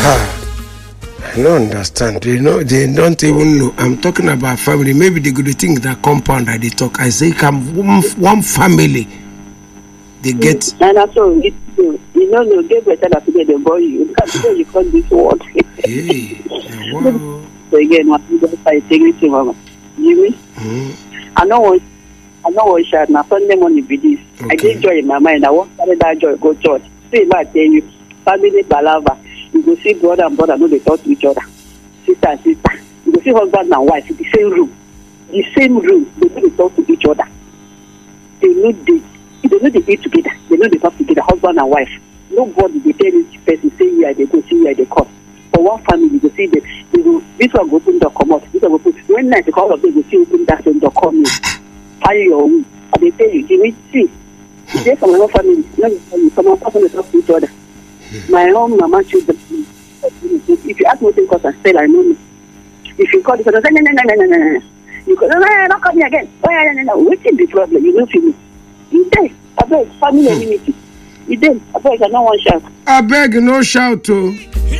I don't understand. They don't even know. I'm talking about family. Maybe they could think that compound that they talk. I say, come one family. They get. And also, you get better than today the boy you. Because you call this word. Hey, wow. So again, what you just say, integrity, mama. You mean? I know what shot. Now Sunday morning be this. Okay. I get joy in my mind. I want to carry that joy go church. See, I tell you, family balava. You go see brother and brother, no, they talk to each other. Sister and sister. You go see husband and wife in the same room. The same room, they know they talk to each other. They know they eat together. They know they talk together, husband and wife. Nobody they tell each person, say where they go, see where they come. For one family, you go see them. This one go open the come out. This one go put. When night, all of them go see open that same door come in. Carry your own. And they tell you, will see. They from another family. Someone person talk to each other. My own mama children. If you ask me what cause and say I know me. If you call this and say no. You go, no, don't call me again. No. What's the problem? You don't feel me. You say, I beg, family enmity. You did. I beg, I don't want shout. I beg, no shout too.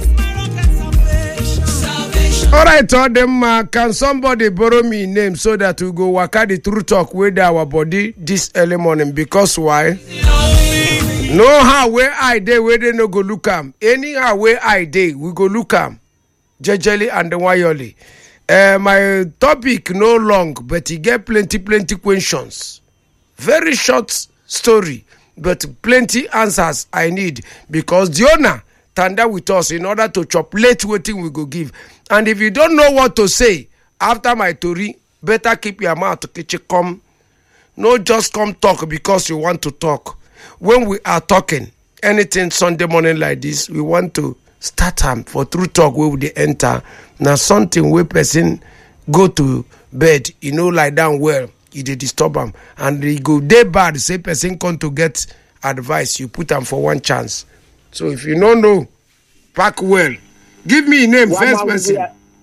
All right, told them, can somebody borrow me name so that we go work out the true talk with our body this early morning? Because why? No how where I day where they no go look am. Anyhow where I day we go look am. Jejely and the Wayoli. My topic no long, but he get plenty questions. Very short story, but plenty answers I need because the owner tanda with us in order to chop late waiting we go give. And if you don't know what to say after my story, better keep your mouth to kitchen come. No just come talk because you want to talk. When we are talking anything Sunday morning like this, we want to start time for true talk where they enter. Now something where person go to bed, lie down well, you dey disturb them. And they go day bad, say person come to get advice, you put them for one chance. So if you don't know, pack well. Give me a name, first person.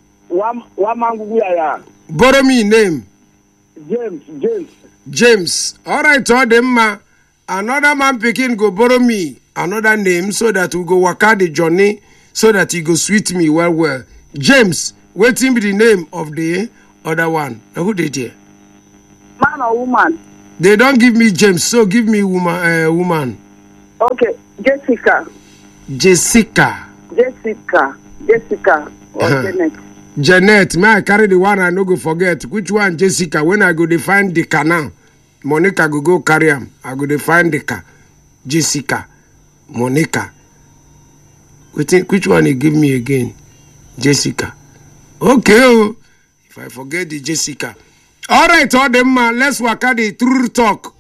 Borrow me a name. James. All right, all them another man picking go borrow me another name so that we go work out the journey so that he go sweet me well. James, waiting be the name of the other one. Now, who did it? Man or woman? They don't give me James, so give me woman. Okay, Jessica or Janet. Janet, may I carry the one I no go forget. Which one, Jessica? When I go define the canal. Monica go carry him. I go define the car. Jessica. Monica. Which one you give me again? Jessica. Okay. If I forget the Jessica. All right, all them let's work out the true talk